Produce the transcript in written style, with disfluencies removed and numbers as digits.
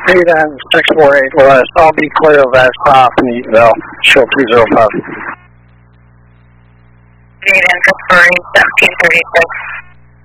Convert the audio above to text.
Aiden 648 West, I'll be clear of that stop in Eatonville, show 305. Aiden 648, 1736.